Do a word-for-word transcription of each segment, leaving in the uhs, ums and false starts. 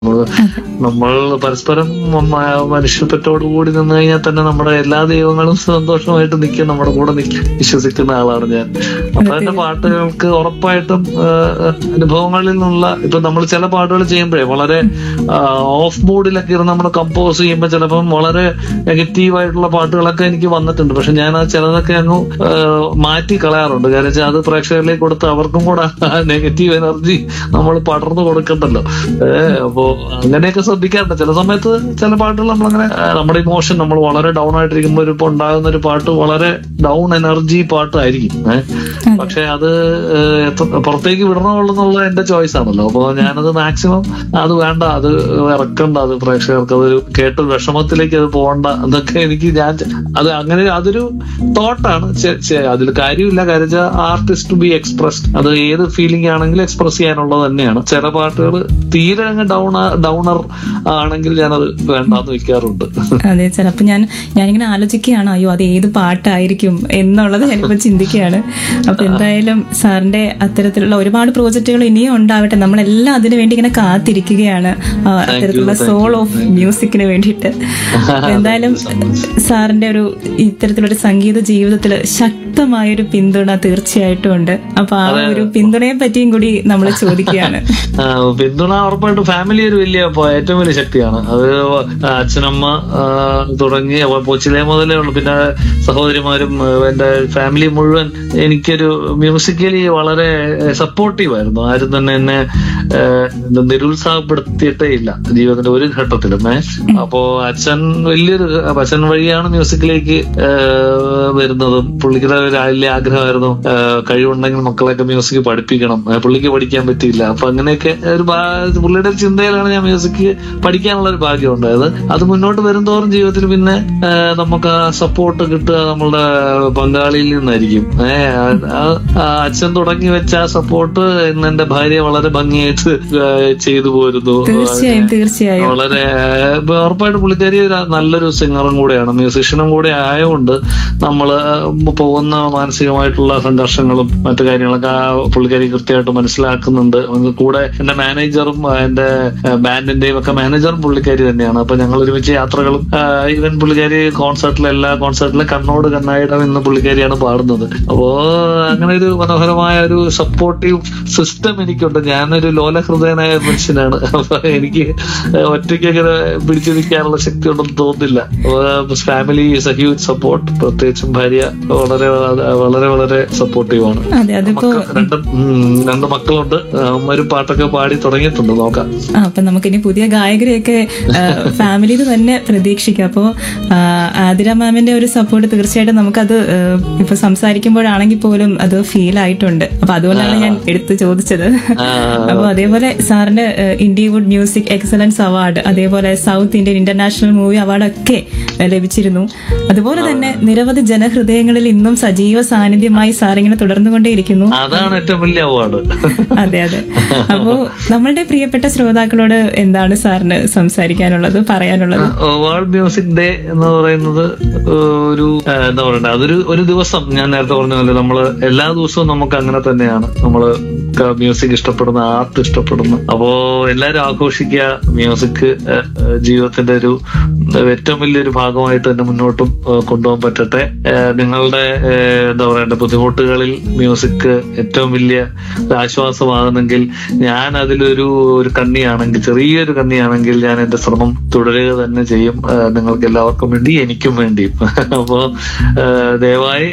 നമ്മൾ പരസ്പരം മനുഷ്യപ്പറ്റോടുകൂടി നിന്ന് കഴിഞ്ഞാൽ തന്നെ നമ്മുടെ എല്ലാ ദൈവങ്ങളും സന്തോഷമായിട്ട് നിൽക്കും, നമ്മുടെ കൂടെ നിൽക്കും വിശ്വസിക്കുന്ന ആളാണ് ഞാൻ. അപ്പൊ എന്റെ പാട്ടുകൾക്ക് ഉറപ്പായിട്ടും അനുഭവങ്ങളിൽ നിന്നുള്ള ഇപ്പൊ നമ്മൾ ചില പാട്ടുകൾ ചെയ്യുമ്പോഴേ വളരെ ഓഫ് മൂഡിലൊക്കെ ഇരുന്ന് നമ്മൾ കമ്പോസ് ചെയ്യുമ്പോൾ ചിലപ്പം വളരെ നെഗറ്റീവ് ആയിട്ടുള്ള പാട്ടുകളൊക്കെ എനിക്ക് വന്നിട്ടുണ്ട്. പക്ഷെ ഞാൻ ആ ചിലതൊക്കെ അങ്ങ് മാറ്റി കളയാറുണ്ട്. കാരണം വെച്ചാൽ അത് പ്രേക്ഷകരിലേക്ക് കൊടുത്ത് അവർക്കും കൂടെ നെഗറ്റീവ് എനർജി നമ്മൾ പടർന്നു കൊടുക്കണ്ടല്ലോ. ഏഹ് അപ്പോ അങ്ങനെയൊക്കെ ശ്രദ്ധിക്കാറുണ്ട്. ചില സമയത്ത് ചില പാട്ടുകൾ നമ്മളങ്ങനെ നമ്മുടെ ഇമോഷൻ നമ്മൾ വളരെ ഡൗൺ ആയിട്ടിരിക്കുമ്പോൾ ഇപ്പൊ ഉണ്ടാകുന്ന ഒരു പാട്ട് വളരെ ഡൗൺ എനർജി പാട്ടായിരിക്കും. ഏഹ് പക്ഷെ അത് പുറത്തേക്ക് വിടണമുള്ള എന്റെ ചോയ്സ് ആണല്ലോ. അപ്പൊ ഞാനത് മാക്സിമം അത് വേണ്ട, അത് ഇറക്കണ്ട, അത് പ്രേക്ഷകർക്ക് അതൊരു കേട്ട് വിഷമത്തിലേക്ക് അത് പോകണ്ട എന്നൊക്കെ എനിക്ക് ഞാൻ അത് അങ്ങനെ അതൊരു തോട്ടാണ്. അതിൽ കാര്യമില്ല. കാര്യം വെച്ചാൽ ആർട്ടിസ്റ്റ് ടു ബി എക്സ്പ്രസ്ഡ്. അത് ഏത് ഫീലിംഗ് ആണെങ്കിലും എക്സ്പ്രസ് ചെയ്യാനുള്ളത് തന്നെയാണ്. ചില പാട്ടുകൾ തീരെ അങ്ങ് ഡൗൺ ഡൗണർ ആണെങ്കിൽ ഞാനത് വേണ്ടാന്ന് വെക്കാറുണ്ട്. അതെ, ചിലപ്പോ ഞാൻ ഞാനിങ്ങനെ ആലോചിക്കുകയാണ്, അയ്യോ അത് ഏത് പാട്ടായിരിക്കും എന്നുള്ളത് ഞാനിപ്പോ ചിന്തിക്കുകയാണ്. അപ്പൊ എന്തായാലും സാറിന്റെ അത്തരത്തിലുള്ള ഒരുപാട് പ്രോജക്റ്റുകൾ ഇനിയും ഉണ്ടാവട്ടെ. നമ്മളെല്ലാം അതിനു വേണ്ടി ഇങ്ങനെ കാത്തിരിക്കുകയാണ്, അത്തരത്തിലുള്ള സോൾ ഓഫ് മ്യൂസിക്കിന് വേണ്ടിയിട്ട്. എന്തായാലും സാറിന്റെ ഒരു ഇത്തരത്തിലൊരു സംഗീത ജീവിതത്തിൽ ശക്തമായൊരു പിന്തുണ തീർച്ചയായിട്ടും ഉണ്ട്. അപ്പൊ ആ ഒരു പിന്തുണയെ പറ്റിയും കൂടി നമ്മൾ ചോദിക്കുകയാണ്. പിന്തുണ ഉറപ്പായിട്ടും ഫാമിലി ഒരു വലിയ ഏറ്റവും വലിയ ശക്തിയാണ്. അത് അച്ഛനമ്മ തുടങ്ങി കൊച്ചിലെ മുതലേ ഉള്ളു. പിന്നെ സഹോദരിമാരും എന്റെ ഫാമിലി മുഴുവൻ എനിക്കൊരു മ്യൂസിക്കലി വളരെ സപ്പോർട്ടീവ് ആയിരുന്നു. ആരും തന്നെ എന്നെ നിരുത്സാഹപ്പെടുത്തിയിട്ടേ ഇല്ല ജീവിതത്തിന്റെ ഒരു ഘട്ടത്തിലും. ഏഹ് അപ്പോ അച്ഛൻ വലിയൊരു അച്ഛൻ വഴിയാണ് മ്യൂസിക്കിലേക്ക് വരുന്നതും. പുള്ളിയുടെ ഒരു വലിയ ആഗ്രഹമായിരുന്നു കഴിവുണ്ടെങ്കിൽ മക്കളെയൊക്കെ മ്യൂസിക് പഠിപ്പിക്കണം. പുള്ളിക്ക് പഠിക്കാൻ പറ്റിയില്ല. അപ്പൊ അങ്ങനെയൊക്കെ ഒരു പുള്ളിയുടെ ചിന്തയിലാണ് ഞാൻ മ്യൂസിക് പഠിക്കാനുള്ള ഒരു ഭാഗ്യം ഉണ്ടായത്. അത് മുന്നോട്ട് വരുംതോറും ജീവിതത്തിൽ പിന്നെ നമുക്ക് ആ സപ്പോർട്ട് കിട്ടുക നമ്മളുടെ പങ്കാളിയിൽ നിന്നായിരിക്കും. ഏഹ് അച്ഛൻ തുടങ്ങി വെച്ച ആ സപ്പോർട്ട് ഇന്ന് എന്റെ ഭാര്യ വളരെ ഭംഗിയായിട്ട് ചെയ്തു പോരുന്നു. തീർച്ചയായും തീർച്ചയായും വളരെ ഉറപ്പായിട്ട് പുള്ളിക്കാരി നല്ലൊരു സിംഗറും കൂടെയാണ്, മ്യൂസീഷ്യനും കൂടെ ആയതുകൊണ്ട് നമ്മള് പോകുന്ന മാനസികമായിട്ടുള്ള സംഘർഷങ്ങളും മറ്റു കാര്യങ്ങളൊക്കെ ആ പുള്ളിക്കാരി കൃത്യമായിട്ട് മനസ്സിലാക്കുന്നുണ്ട്. കൂടെ എന്റെ മാനേജറും എന്റെ ബാൻഡിന്റെയും ഒക്കെ മാനേജറും പുള്ളിക്കാരി തന്നെയാണ്. അപ്പൊ ഞങ്ങൾ ഒരുമിച്ച് യാത്രകളും ഈവൻ പുള്ളിക്കാരി കോൺസേർട്ടിലെ എല്ലാ കോൺസേർട്ടിലെ കണ്ണോട് കണ്ണായിടം എന്ന് പുള്ളിക്കാരിയാണ് പാടുന്നത്. അപ്പോ അങ്ങനെ ഒരു മനോഹരമായ ഒരു സപ്പോർട്ടീവ് സിസ്റ്റം എനിക്കുണ്ട്. ഞാനൊരു ലോലഹൃദയനായ മനുഷ്യനാണ്. അപ്പൊ എനിക്ക് ഒറ്റയ്ക്ക് അങ്ങനെ പിടിച്ചു നിൽക്കാനുള്ള ശക്തി ഉണ്ടെന്ന് തോന്നുന്നില്ല. Family is A huge support. പ്രത്യേകിച്ചും ഭാര്യ വളരെ വളരെ വളരെ സപ്പോർട്ടീവ് ആണ്. രണ്ട് രണ്ട് മക്കളുണ്ട്. ഒരു പാട്ടൊക്കെ പാടി തുടങ്ങിയിട്ടുണ്ട്. നോക്കാം. അപ്പൊ നമുക്കിനി പുതിയ ഗായകരെയൊക്കെ ഫാമിലിയിൽ തന്നെ പ്രതീക്ഷിക്കാം. അപ്പോ ആതിര മാമിന്റെ ഒരു സപ്പോർട്ട് തീർച്ചയായിട്ടും നമുക്കത് ഇപ്പൊ സംസാരിക്കുമ്പോഴാണെങ്കിൽ പോലും അത് ഫീൽ ആയിട്ടുണ്ട്. അപ്പൊ അതുകൊണ്ടാണ് ഞാൻ എടുത്ത് ചോദിച്ചത്. അപ്പൊ അതേപോലെ സാറിന്റെ ഇൻഡിവുഡ് മ്യൂസിക് എക്സലൻസ് അവാർഡ്, അതേപോലെ സൗത്ത് ഇന്ത്യൻ ഇന്റർനാഷണൽ മൂവി അവാർഡൊക്കെ ലഭിച്ചിരുന്നു. അതുപോലെ തന്നെ നിരവധി ജനഹൃദയങ്ങളിൽ ഇന്നും സജീവ സാന്നിധ്യമായി സാർ ഇങ്ങനെ തുടർന്നുകൊണ്ടേയിരിക്കുന്നു. അതാണ് ഏറ്റവും വലിയ അവാർഡ്. അതെ അതെ. അപ്പോ നമ്മളുടെ പ്രിയപ്പെട്ട ശ്രോതാക്കളോട് എന്താണ് സാറിന് സംസാരിക്കാനുള്ളത്, പറയാനുള്ളത്? വേൾഡ് മ്യൂസിക് ഡേ എന്ന് പറയുന്നത് ഒരു എന്താ പറയണ്ട, അതൊരു ഒരു ദിവസം ഞാൻ നേരത്തെ പറഞ്ഞ പോലെ നമ്മള് എല്ലാ ദിവസവും നമുക്ക് അങ്ങനെ തന്നെയാണ്. നമ്മള് മ്യൂസിക് ഇഷ്ടപ്പെടുന്ന, ആർട്ട് ഇഷ്ടപ്പെടുന്ന, അപ്പോ എല്ലാരും ആഘോഷിക്കുക. മ്യൂസിക് ജീവിതത്തിന്റെ ഒരു ഏറ്റവും വലിയൊരു ഭാഗമായിട്ട് തന്നെ മുന്നോട്ടും കൊണ്ടുപോകാൻ പറ്റട്ടെ. നിങ്ങളുടെ എന്താ പറയണ്ട ബുദ്ധിമുട്ടുകളിൽ മ്യൂസിക് ഏറ്റവും വലിയ ആശ്വാസമാകുന്നെങ്കിൽ ഞാൻ അതിലൊരു ഒരു കണ്ണിയാണെങ്കിൽ, ചെറിയൊരു കണ്ണിയാണെങ്കിൽ ഞാൻ എന്റെ ശ്രമം തുടരുക തന്നെ ചെയ്യും. നിങ്ങൾക്ക് എല്ലാവർക്കും വേണ്ടി, എനിക്കും വേണ്ടിയും. അപ്പോ ദയവായി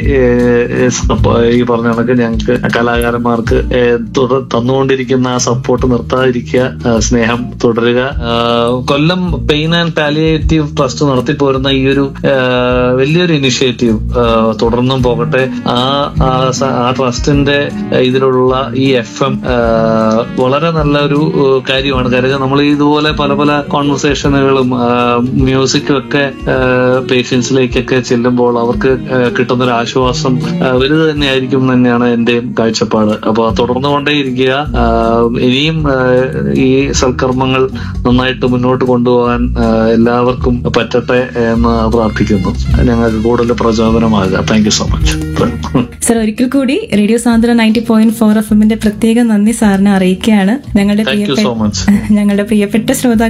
ഈ പറഞ്ഞ കണക്ക് ഞങ്ങൾക്ക് കലാകാരന്മാർക്ക് തന്നുകൊണ്ടിരിക്കുന്ന ആ സപ്പോർട്ട് നിർത്താതിരിക്കുക, സ്നേഹം തുടരുക. കൊല്ലം പെയിൻ ആൻഡ് പാലിയേറ്റീവ് ട്രസ്റ്റ് നടത്തിപ്പോരുന്ന ഈ ഒരു വലിയൊരു ഇനിഷ്യേറ്റീവ് തുടർന്നും പോകട്ടെ. ആ ആ ട്രസ്റ്റിന്റെ ഇതിലുള്ള ഈ എഫ് എം വളരെ നല്ലൊരു കാര്യമാണ്. കാര്യം നമ്മൾ ഇതുപോലെ പല പല കോൺവെർസേഷനുകളും മ്യൂസിക്കും ഒക്കെ പേഷ്യൻസിലേക്കൊക്കെ ചെല്ലുമ്പോൾ അവർക്ക് കിട്ടുന്നൊരു ആശ്വാസം വലുത് തന്നെയായിരിക്കും തന്നെയാണ് എന്റെയും കാഴ്ചപ്പാട്. അപ്പൊ തുടർന്നുകൊണ്ടേയിരിക്കുക. ഇനിയും ഈ സൽക്കർമ്മങ്ങൾ നന്നായിട്ട് മുന്നോട്ട് കൊണ്ടുപോകാൻ എല്ലാവർക്കും പറ്റട്ടെ എന്ന് പ്രാർത്ഥിക്കുന്നു. ഞങ്ങൾക്ക് കൂടുതൽ പ്രചോദനമാകുക. Thank you so much. Sir, ഒരിക്കൽ കൂടി radio Sandra ninety point four F എമ്മിന്റെ പ്രത്യേക നന്ദി സാറിനെ അറിയിക്കുകയാണ്. ഞങ്ങളുടെ താങ്ക് യു സോ മച്ച്. ഞങ്ങളുടെ പ്രിയപ്പെട്ട ശ്രോതാക്കൾ